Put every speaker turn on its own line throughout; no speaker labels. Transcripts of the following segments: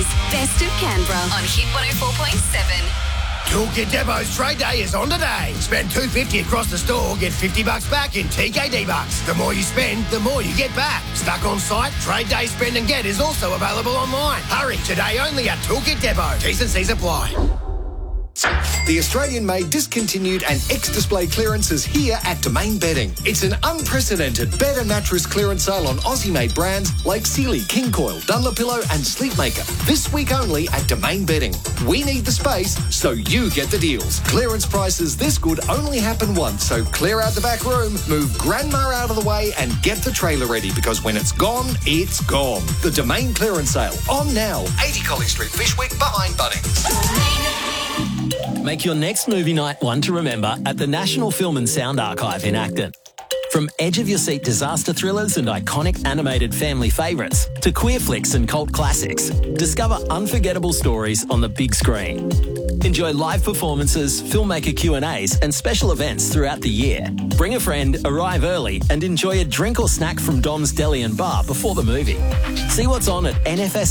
Day's Best of Canberra on Hit 104.7.
Toolkit Depot's Trade Day is on today. Spend $250 across the store, get $50 back in TKD bucks. The more you spend, the more you get back. Stuck on site? Trade Day Spend and Get is also available online. Hurry, today only at Toolkit Depot. T's and C's apply.
The Australian-made discontinued and ex-display clearance is here at Domain Bedding. It's an unprecedented bed and mattress clearance sale on Aussie-made brands like Sealy, King Coil, Dunlopillow and Sleepmaker. This week only at Domain Bedding. We need the space, so you get the deals. Clearance prices this good only happen once, so clear out the back room, move Grandma out of the way and get the trailer ready, because when it's gone, it's gone. The Domain clearance sale, on now. 80 College Street, Fishwick, behind Bunnings.
Make your next movie night one to remember at the National Film and Sound Archive in Acton. From edge-of-your-seat disaster thrillers and iconic animated family favourites to queer flicks and cult classics, discover unforgettable stories on the big screen. Enjoy live performances, filmmaker Q&As and special events throughout the year. Bring a friend, arrive early and enjoy a drink or snack from Dom's Deli and Bar before the movie. See what's on at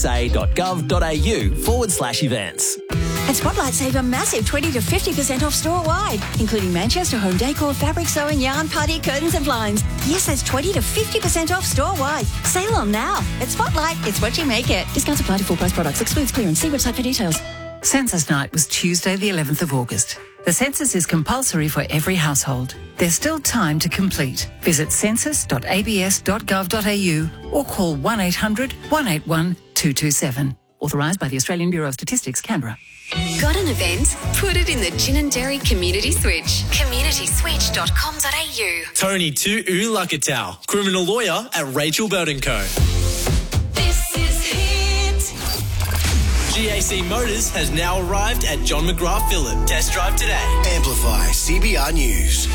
nfsa.gov.au/events.
And Spotlight save a massive 20 to 50% off store-wide, including Manchester home decor, fabric sewing, yarn, party, curtains and blinds. Yes, that's 20 to 50% off store-wide. Sale on now. At Spotlight, it's what you make it. Discounts apply to full-price products. Excludes clearance. See website for details.
Census night was Tuesday the 11th of August. The census is compulsory for every household. There's still time to complete. Visit census.abs.gov.au or call 1800 181 227. Authorised by the Australian Bureau of Statistics, Canberra.
Got an event? Put it in the Gin and Dairy Community Switch. communityswitch.com.au.
Tony Tu Lakatau, criminal lawyer at Rachel Burton Co.
This is Hit.
GAC Motors has now arrived at John McGrath Phillip. Test drive today.
Amplify CBR News.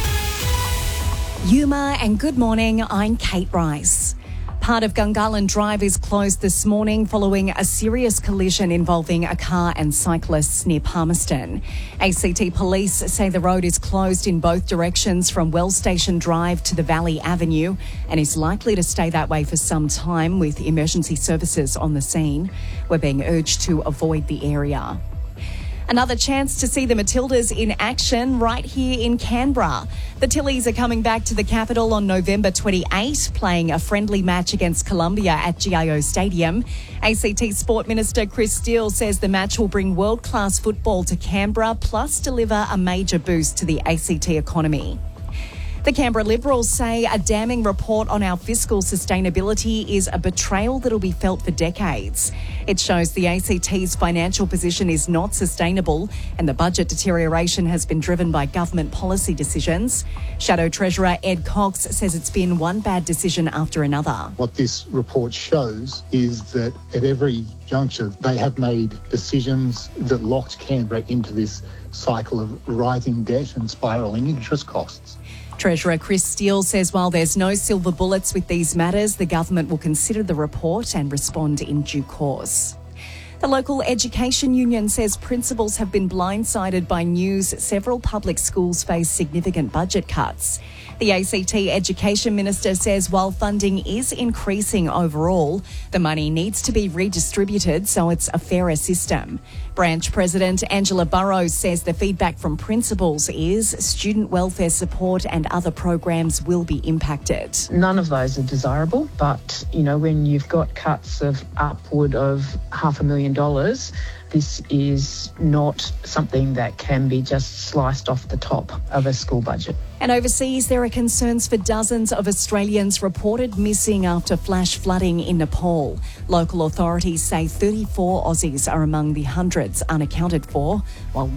Yuma and good morning, I'm Kate Rice. Part of Gungahlin Drive is closed this morning following a serious collision involving a car and cyclists near Palmerston. ACT Police say the road is closed in both directions from Wells Station Drive to the Valley Avenue and is likely to stay that way for some time, with emergency services on the scene. We're being urged to avoid the area. Another chance to see the Matildas in action right here in Canberra. The Tillies are coming back to the capital on November 28, playing a friendly match against Columbia at GIO Stadium. ACT Sport Minister Chris Steele says the match will bring world-class football to Canberra, plus deliver a major boost to the ACT economy. The Canberra Liberals say a damning report on our fiscal sustainability is a betrayal that'll be felt for decades. It shows the ACT's financial position is not sustainable and the budget deterioration has been driven by government policy decisions. Shadow Treasurer Ed Cox says it's been one bad decision after another.
What this report shows is that at every juncture they have made decisions that locked Canberra into this cycle of rising debt and spiralling interest costs.
Treasurer Chris Steele says while there's no silver bullets with these matters, the government will consider the report and respond in due course. The local education union says principals have been blindsided by news several public schools face significant budget cuts. The ACT Education Minister says while funding is increasing overall, the money needs to be redistributed so it's a fairer system. Branch President Angela Burrows says the feedback from principals is student welfare support and other programs will be impacted.
None of those are desirable, but, when you've got cuts of upward of $500,000, this is not something that can be just sliced off the top of a school budget.
And overseas, there are concerns for dozens of Australians reported missing after flash flooding in Nepal. Local authorities say 34 Aussies are among the hundreds unaccounted for, while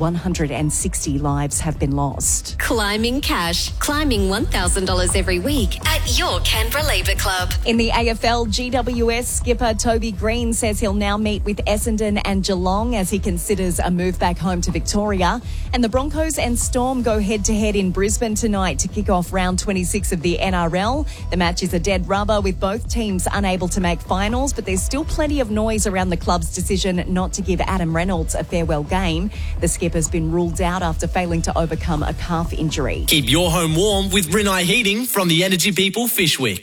160 lives have been lost.
Climbing cash. Climbing $1,000 every week at your Canberra Labour Club.
In the AFL, GWS skipper Toby Green says he'll now meet with Essendon and Geelong as he considers a move back home to Victoria. And the Broncos and Storm go head-to-head in Brisbane tonight to kick off round 26 of the NRL. The match is a dead rubber with both teams unable to make finals, but there's still plenty of noise around the club's decision not to give Adam Reynolds a farewell game. The skipper's been ruled out after failing to overcome a calf injury.
Keep your home warm with Rinnai Heating from the Energy People Fishwick.